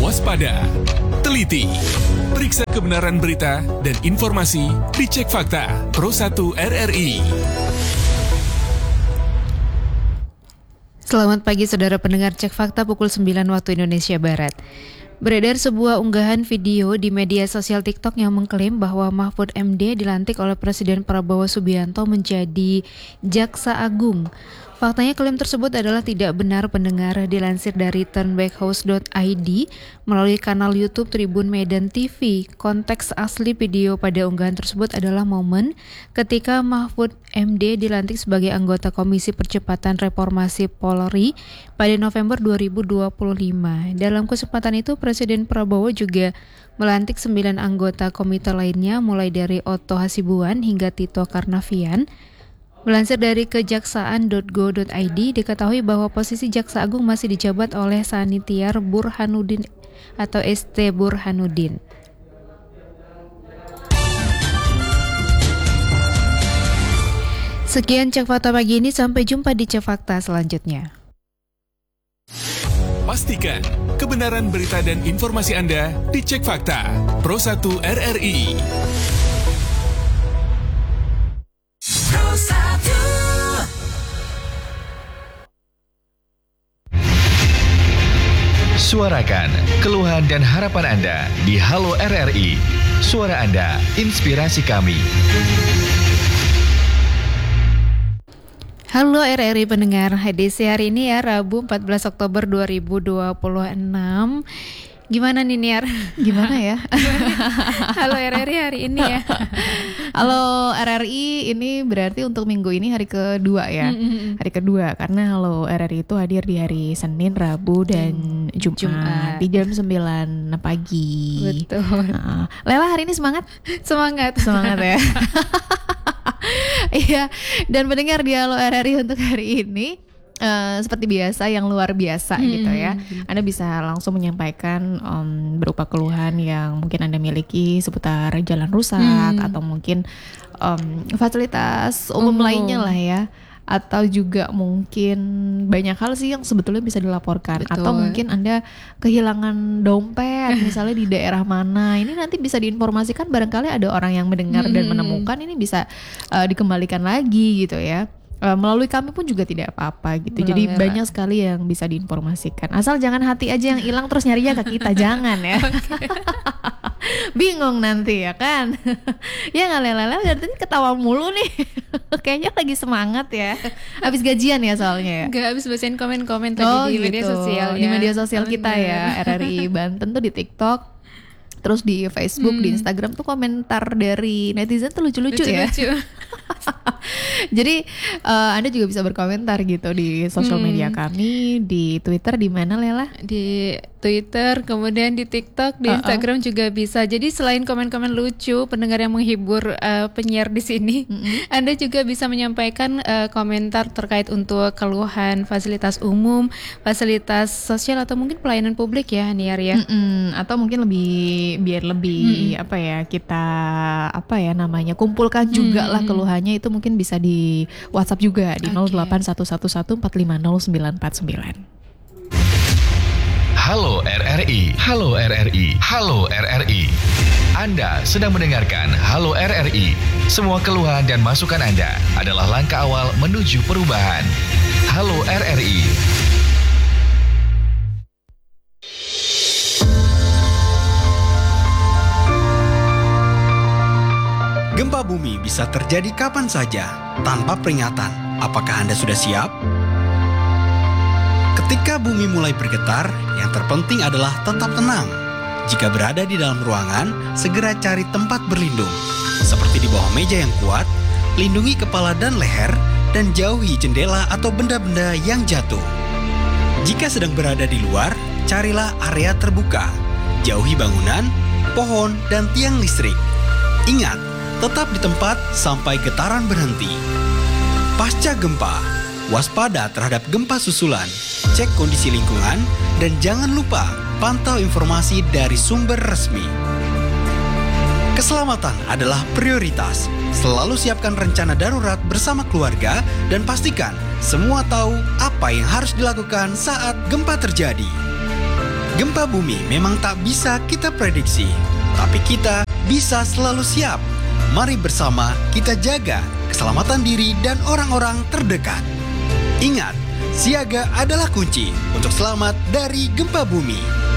Waspada, teliti, periksa kebenaran berita dan informasi di Cek Fakta Pro 1 RRI. Selamat pagi saudara pendengar Cek Fakta pukul 9 waktu Indonesia Barat. Beredar sebuah unggahan video di media sosial TikTok yang mengklaim bahwa Mahfud MD dilantik oleh Presiden Prabowo Subianto menjadi Jaksa Agung. Faktanya klaim tersebut adalah tidak benar pendengar, dilansir dari turnbackhouse.id melalui kanal YouTube Tribun Medan TV. Konteks asli video pada unggahan tersebut adalah momen ketika Mahfud MD dilantik sebagai anggota Komisi Percepatan Reformasi Polri pada November 2025. Dalam kesempatan itu, Presiden Prabowo juga melantik 9 anggota komite lainnya mulai dari Otto Hasibuan hingga Tito Karnavian. Melansir dari kejaksaan.go.id, diketahui bahwa posisi Jaksa Agung masih dijabat oleh Sanitiar Burhanuddin atau ST Burhanuddin. Sekian Cek Fakta pagi ini, sampai jumpa di Cek Fakta selanjutnya. Pastikan kebenaran berita dan informasi Anda di Cek Fakta Pro 1 RRI. Suarakan keluhan dan harapan Anda di Halo RRI. Suara Anda, inspirasi kami. Halo RRI pendengar, edisi hari ini ya Rabu 14 Oktober 2026. Gimana nih Niar? Gimana ya? Halo RRI hari ini ya. Halo RRI, ini berarti untuk minggu ini hari kedua ya. Hari kedua, karena Halo RRI itu hadir di hari Senin, Rabu, dan Jumat di jam 9 pagi. Betul. Lela hari ini semangat? Semangat ya. Iya, dan pendengar di Halo RRI untuk hari ini seperti biasa yang luar biasa gitu ya. Anda bisa langsung menyampaikan berupa keluhan yang mungkin Anda miliki seputar jalan rusak atau mungkin fasilitas umum lainnya lah ya. Atau juga mungkin banyak hal sih yang sebetulnya bisa dilaporkan. Betul. Atau mungkin Anda kehilangan dompet misalnya di daerah mana. Ini nanti bisa diinformasikan, barangkali ada orang yang mendengar dan menemukan, ini bisa dikembalikan lagi gitu ya. Melalui kami pun juga tidak apa-apa gitu. Jadi banyak sekali yang bisa diinformasikan. Asal jangan hati aja yang hilang terus nyarinya ke kita. Jangan ya. Bingung nanti ya kan. Ya nggak Lela, dari tadi ketawa mulu nih. Kayaknya lagi semangat ya. Habis gajian ya soalnya ya. Gak habis bacain komen-komen tadi di media sosial ya. Di media sosial kita ya, RRI Banten tuh di TikTok, terus di Facebook, di Instagram tuh komentar dari netizen tuh lucu-lucu ya. Jadi Anda juga bisa berkomentar gitu di sosial media kami, di Twitter di mana Lela? Di Twitter, kemudian di TikTok, di Instagram juga bisa. Jadi selain komen-komen lucu, pendengar yang menghibur penyiar di sini, Anda juga bisa menyampaikan komentar terkait untuk keluhan fasilitas umum, fasilitas sosial atau mungkin pelayanan publik ya, Niar ya. Atau mungkin biar lebih kita kumpulkan juga lah keluhannya, itu mungkin bisa di WhatsApp juga di 08111450949. Halo RRI, Halo RRI, Halo RRI. Anda sedang mendengarkan Halo RRI. Semua keluhan dan masukan Anda adalah langkah awal menuju perubahan. Halo RRI. Gempa bumi bisa terjadi kapan saja, tanpa peringatan. Apakah Anda sudah siap? Ketika bumi mulai bergetar, yang terpenting adalah tetap tenang. Jika berada di dalam ruangan, segera cari tempat berlindung. Seperti di bawah meja yang kuat, lindungi kepala dan leher, dan jauhi jendela atau benda-benda yang jatuh. Jika sedang berada di luar, carilah area terbuka. Jauhi bangunan, pohon, dan tiang listrik. Ingat, tetap di tempat sampai getaran berhenti. Pasca gempa, waspada terhadap gempa susulan, cek kondisi lingkungan, dan jangan lupa pantau informasi dari sumber resmi. Keselamatan adalah prioritas. Selalu siapkan rencana darurat bersama keluarga dan pastikan semua tahu apa yang harus dilakukan saat gempa terjadi. Gempa bumi memang tak bisa kita prediksi, tapi kita bisa selalu siap. Mari bersama kita jaga keselamatan diri dan orang-orang terdekat. Ingat, siaga adalah kunci untuk selamat dari gempa bumi.